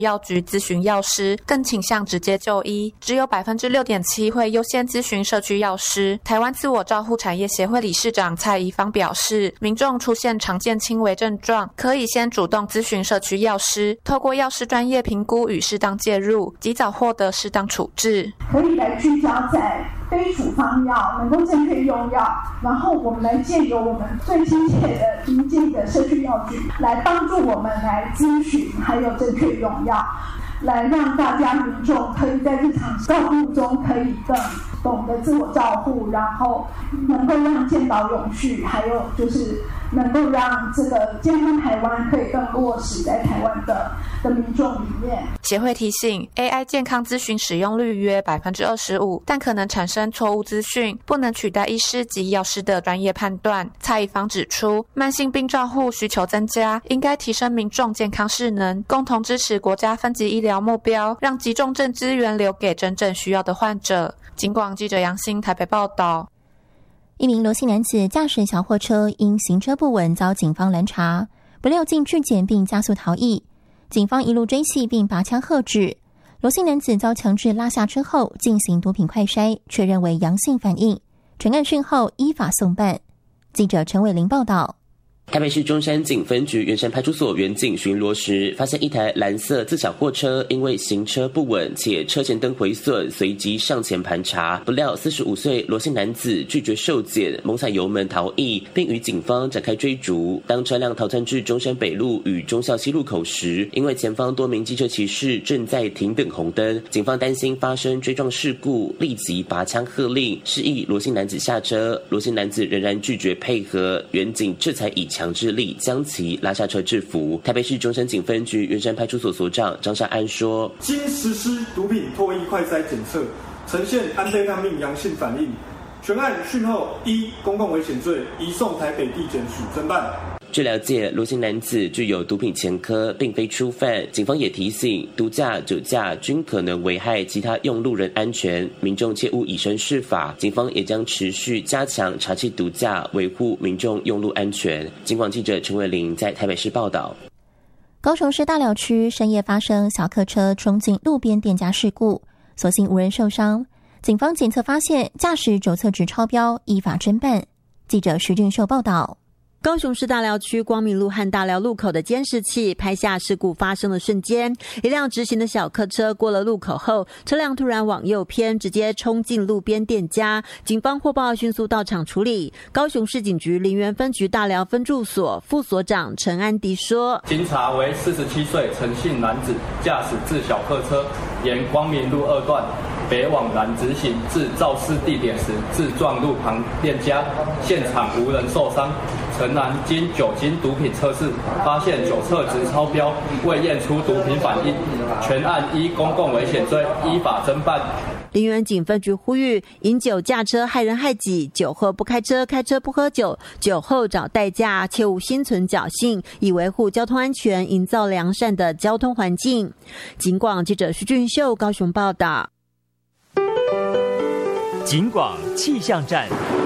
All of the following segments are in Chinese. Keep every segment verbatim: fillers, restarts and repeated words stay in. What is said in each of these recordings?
药局咨询药师，更倾向直接就医，只有 百分之六点七 会优先咨询社区药师。台湾自我照护产业协会理事长蔡宜芳表示，民众出现常见轻微症状，可以先主动咨询社区药师，透过药师专业评估与适当介入，及早获得适当处置。 可以来聚焦在非处方药能够正确用药，然后我们来借由我们最亲切的临近的社区药局来帮助我们来咨询，还有正确用药，来让大家民众可以在日常照顾中可以更懂得自我照护，然后能够让健保永续，还有就是能够让这个健康台湾可以更落实在台湾的的民众里面。 协会提醒 A I 健康咨询使用率约 百分之二十五， 但可能产生错误资讯，不能取代医师及药师的专业判断。蔡宜芳指出，慢性病照护需求增加，应该提升民众健康势能，共同支持国家分级医疗目标，让急重症资源留给真正需要的患者。警广记者杨欣台北报道。 一名罗姓男子驾驶小货车因行车不稳遭警方拦查，不料竟拒检并加速逃逸，警方一路追系并拔枪喝止。罗姓男子遭强制拉下车后进行毒品快筛，确认为阳性反应，全案讯后依法送办。记者陈伟玲报道。 台北市中山警分局圆山派出所员警巡逻时，发现一台蓝色自小货车因为行车不稳且车前灯毁损，随即上前盘查。不料四十五岁罗姓男子拒绝受检，猛踩油门逃逸，并与警方展开追逐。当车辆逃窜至中山北路与忠孝西路口时，因为前方多名机车骑士正在停等红灯，警方担心发生追撞事故，立即拔枪喝令，示意罗姓男子下车。罗姓男子仍然拒绝配合，员警这才以强制力将其拉下车制服。台北市中山警分局圆山派出所所长张善安说， 经实施毒品唾液快筛检测，呈现安非他命阳性反应，全案讯后依公共危险罪移送台北地检署侦办。 据了解，罗姓男子具有毒品前科，并非初犯。警方也提醒，毒驾、酒驾均可能危害其他用路人安全，民众切勿以身试法。警方也将持续加强查缉毒驾，维护民众用路安全。警广记者陈伟玲在台北市报道。 高雄市大寮区深夜发生小客车冲进路边店家事故，所幸无人受伤。警方检测发现驾驶左侧值超标，依法侦办。记者徐俊秀报道。 高雄市大寮区光明路和大寮路口的监视器拍下事故发生的瞬间，一辆直行的小客车过了路口后，车辆突然往右偏，直接冲进路边店家。警方获报迅速到场处理。高雄市警局林园分局大寮分驻所副所长陈安迪说， 经查为四十七岁陈姓男子驾驶自小客车沿光明路二段北往南直行至肇事地点时，自撞路旁店家，现场无人受伤。陈男经酒精毒品测试，发现酒测值超标，未验出毒品反应，全案依公共危险罪依法侦办。 林园警分局呼吁：饮酒驾车害人害己，酒后不开车，开车不喝酒，酒后找代驾，切勿心存侥幸，以维护交通安全，营造良善的交通环境。警广记者徐俊秀高雄报道。 警广气象站。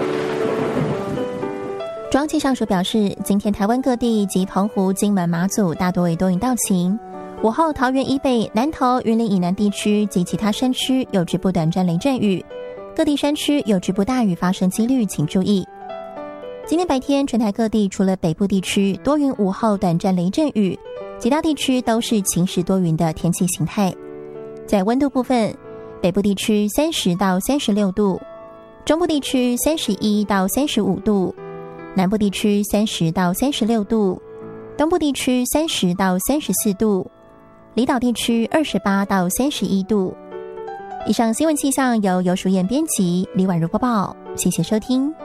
中央气象署表示，今天台湾各地及澎湖、金门、马祖大多为多云到晴。午后桃园以北、南投、云林以南地区及其他山区有局部短暂雷阵雨，各地山区有局部大雨发生几率，请注意。今天白天全台各地除了北部地区多云，午后短暂雷阵雨，其他地区都是晴时多云的天气形态。在温度部分，北部地区三十到三十六度，中部地区三十一到三十五度，南部地区三十到三十六度，东部地区三十到三十四度，离岛地区二十八到三十一度。以上新闻气象由游淑燕编辑，李婉如播报，谢谢收听。